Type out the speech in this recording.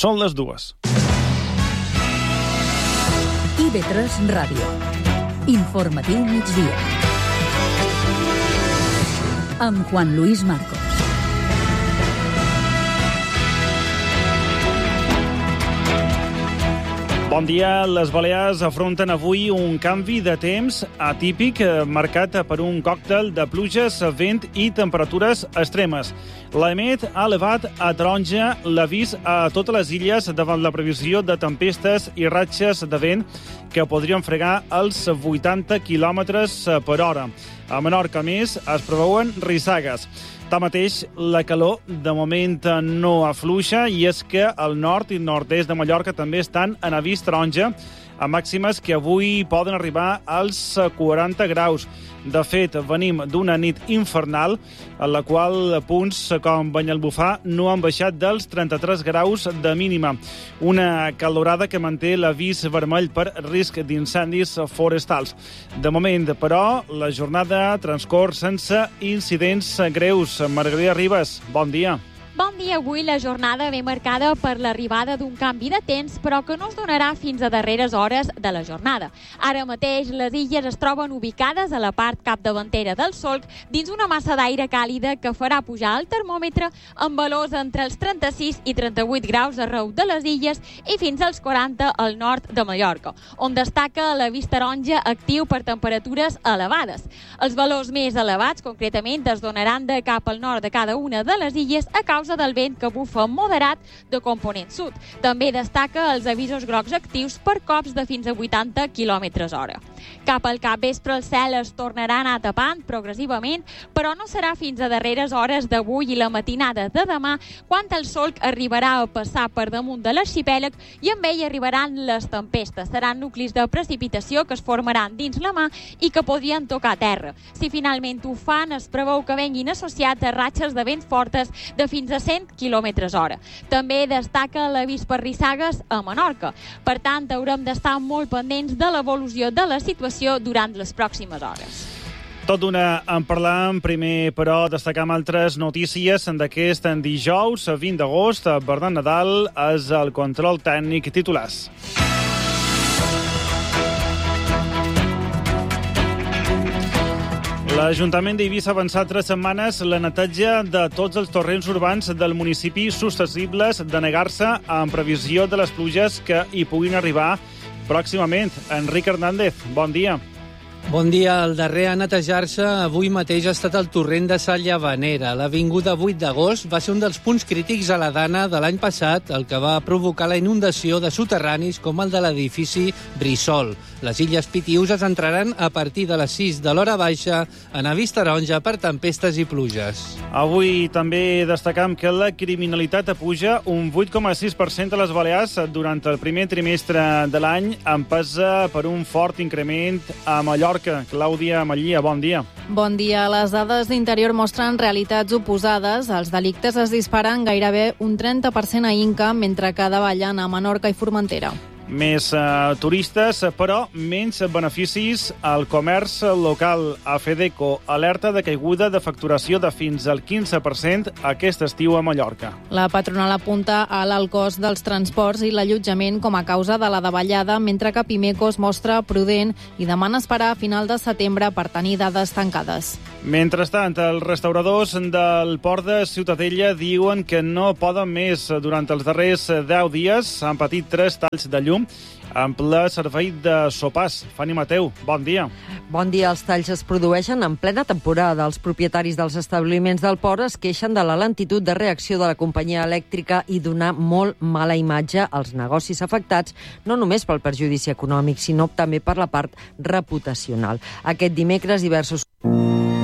Són les 2. IB3 Ràdio. Informatiu migdia. Amb Juan Luis Marcos. Bon dia. Les Balears afronten avui un canvi de temps atípic marcat per un còctel de pluges, vent i temperatures extremes. L'EMET ha elevat a taronja l'avís a totes les illes davant la previsió de tempestes i ratxes de vent que podrien fregar els 80 km per hora. A Menorca, a més, es preveuen rissagues. Tanmateix, la calor de moment no afluixa i és que el nord i nord-est de Mallorca també estan en avís taronja, a màximes que avui poden arribar als 40 graus. De fet, venim d'una nit infernal en la qual punts com Banyalbufar no han baixat dels 33 graus de mínima. Una calorada que manté l'avís vermell per risc d'incendis forestals. De moment, però, la jornada transcorre sense incidents greus. Margarida Ribas, bon dia. Bon dia. Avui la jornada ve marcada per l'arribada d'un canvi de temps, però que no es donarà fins a darreres hores de la jornada. Ara mateix, les illes es troben ubicades a la part capdavantera del solc, dins una massa d'aire càlida que farà pujar el termòmetre amb valors entre els 36 i 38 graus arreu de les illes i fins als 40 al nord de Mallorca, on destaca l'avís taronja actiu per temperatures elevades. Els valors més elevats, concretament, es donaran de cap al nord de cada una de les illes a causa del vent que bufa moderat de component sud. També destaca els avisos grocs actius per cops de fins a 80 km/h. Cap al capvespre el cel es tornarà a anar tapant progressivament, però no serà fins a darreres hores d'avui i la matinada de demà quan el solc arribarà a passar per damunt de l'arxipèlag i amb ell arribaran les tempestes. Seran nuclis de precipitació que es formaran dins la mar i que podrien tocar terra. Si finalment ho fan, es preveu que venguin associats a ratxes de vent fortes de fins a 100 km/h. També destaca l'avís per rissagues a Menorca. Per tant, haurem d'estar molt pendents de l'evolució de la situació durant les pròximes hores. Tot d'una en parlam. Primer, però, destacam altres notícies d'aquest dijous, 20 d'agost. Bernat Nadal és el control tècnic titulars. L'Ajuntament d'Eivissa ha avançat 3 setmanes la neteja de tots els torrents urbans del municipi susceptibles de negar-se en previsió de les pluges que hi puguin arribar pròximament. Enric Hernández, bon dia. Bon dia. El darrer a netejar-se avui mateix ha estat el torrent de Sa Llavanera. L'avinguda 8 d'agost va ser un dels punts crítics a la Dana de l'any passat, el que va provocar la inundació de soterranis com el de l'edifici Brissol. Les illes Pitiüses entraran a partir de les 6 de l'hora baixa en avís taronja per tempestes i pluges. Avui també destacam que la criminalitat puja un 8,6% a les Balears durant el primer trimestre de l'any, empesa per un fort increment a Mallorca. Clàudia Mallia, bon dia. Bon dia. Les dades d'Interior mostren realitats oposades. Els delictes es disparen gairebé un 30% a Inca, mentre que davallen a Menorca i Formentera. Més turistes, però menys beneficis al comerç local. A Fedeco alerta de caiguda de facturació de fins al 15% aquest estiu a Mallorca. La patronal apunta a l'alt cost dels transports i l'allotjament com a causa de la davallada, mentre que Pimeco es mostra prudent i demana esperar a final de setembre per tenir dades tancades. Mentrestant, els restauradors del port de Ciutadella diuen que no poden més. Durant els darrers 10 dies han patit 3 talls de llum en ple servei de sopars. Fanny Mateu, bon dia. Bon dia. Els talls es produeixen en plena temporada. Els propietaris dels establiments del port es queixen de la lentitud de reacció de la companyia elèctrica i donar molt mala imatge als negocis afectats, no només pel perjudici econòmic, sinó també per la part reputacional. Aquest dimecres, diversos